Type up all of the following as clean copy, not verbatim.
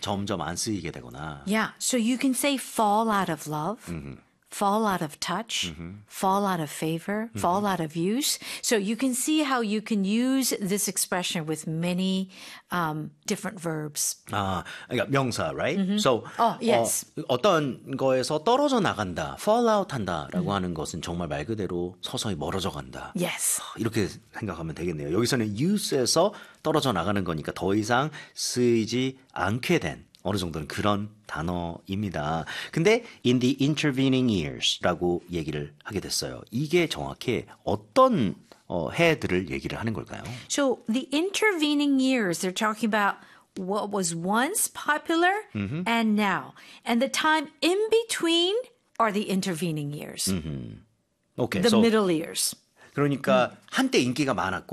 점점 안 쓰이게 되거나. Yeah, so you can say fall out of love, fall out of touch, fall out of favor, fall out of use. So you can see how you can use this expression with many different verbs. 아, 그러니까 명사, right? So, yes. 어떤 거에서 떨어져 나간다, fall out 한다라고 하는 것은 정말 말 그대로 서서히 멀어져 간다. Yes. 이렇게 생각하면 되겠네요. 여기서는 use에서 떨어져 나가는 거니까 더 이상 쓰이지 않게 된 어느 정도는 그런 단어입니다. 근데 in the intervening years라고 얘기를 하게 됐어요. 이게 정확히 어떤 해들을 얘기를 하는 걸까요? So the intervening years, they're talking about what was once popular and now. And the time in between are the intervening years. Okay, The so middle years. 그러니까 한때 인기가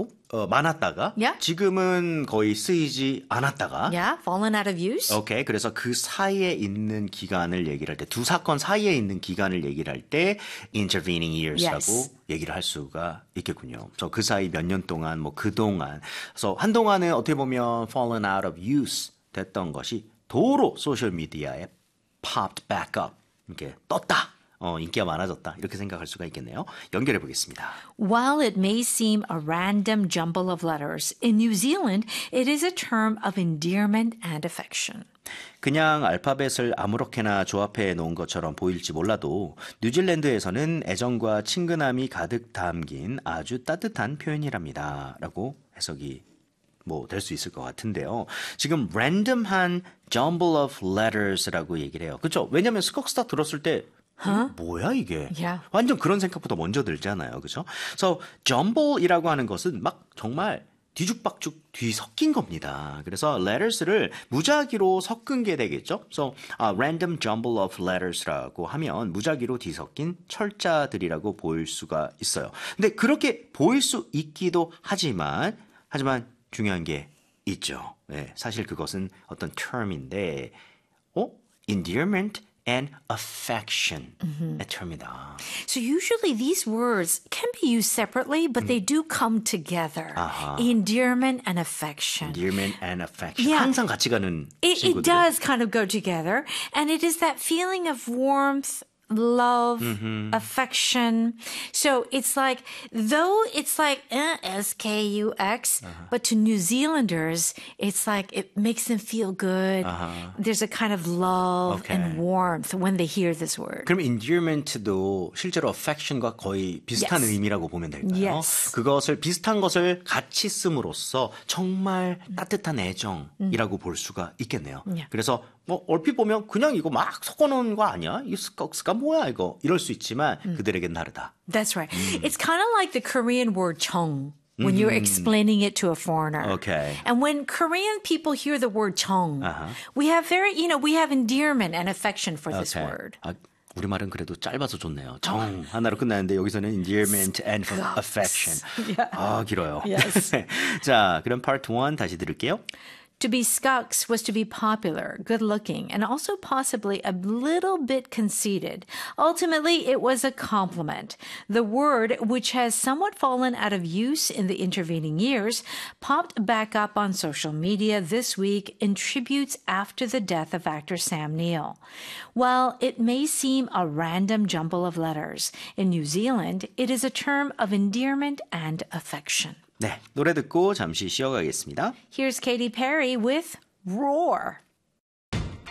많았다가 Yeah. 지금은 거의 쓰이지 않았다가 Yeah, fallen out of use. 오케이. 그래서 그 사이에 있는 기간을 얘기를 할 때, 두 사건 사이에 있는 기간을 얘기를 할 때 intervening years라고 Yes. 얘기를 할 수가 있겠군요. 그래서 그 사이 몇 년 동안, 뭐 그동안. 그래서 한동안은 어떻게 보면 fallen out of use 됐던 것이 도로 소셜미디어에 popped back up. 이렇게 떴다. 인기가 많아졌다. 이렇게 생각할 수가 있겠네요. 연결해 보겠습니다. While it may seem a random jumble of letters, in New Zealand, it is a term of endearment and affection. 그냥 알파벳을 아무렇게나 조합해 놓은 것처럼 보일지 몰라도 뉴질랜드에서는 애정과 친근함이 가득 담긴 아주 따뜻한 표현이랍니다. 라고 해석이 될 수 있을 것 같은데요. 지금 random한 jumble of letters라고 얘기를 해요. 그렇죠? 왜냐하면 스kok스타 들었을 때 뭐야 이게? Yeah. 완전 그런 생각부터 먼저 들잖아요. 그렇죠? So jumble이라고 하는 것은 막 정말 뒤죽박죽 뒤섞인 겁니다. 그래서 letters를 무작위로 섞은 게 되겠죠. So random jumble of letters라고 하면 무작위로 뒤섞인 철자들이라고 보일 수가 있어요. 근데 그렇게 보일 수 있기도 하지만 중요한 게 있죠. 네, 사실 그것은 어떤 term인데 endearment and affection 의 term이다. So usually these words can be used separately, but they do come together. Endearment and affection. endearment and affection. Yeah. 항상 같이 가는 It 친구들. does kind of go together. And it is that feeling of warmth, love, affection. So it's like, though it's like SKUX, but to New Zealanders, it's like it makes them feel good. There's a kind of love Okay. and warmth when they hear this word. 그럼 endearment도 실제로 affection과 거의 비슷한 Yes. 의미라고 보면 될까요? Yes. 그것을 비슷한 것을 같이 씀으로써 정말 따뜻한 애정이라고 볼 수가 있겠네요. Yeah. 그래서 얼핏 보면 그냥 이거 막 섞어놓은 거 아니야? 이 스kok스가 뭐야 이거? 이럴 수 있지만 그들에겐 다르다. That's right. It's kind of like the Korean word 정 when you're explaining it to a foreigner. Okay. And when Korean people hear the word 정, we have we have endearment and affection for this Okay. word. 우리말은 그래도 짧아서 좋네요. 정 하나로 끝나는데 여기서는 endearment and affection. 길어요. Yes. 자, 그럼 part 1 다시 들을게요. To be Skux was to be popular, good-looking, and also possibly a little bit conceited. Ultimately, it was a compliment. The word, which has somewhat fallen out of use in the intervening years, popped back up on social media this week in tributes after the death of actor Sam Neill. While it may seem a random jumble of letters, in New Zealand, it is a term of endearment and affection. 네, 노래 듣고 잠시 쉬어가겠습니다. Here's Katy Perry with Roar.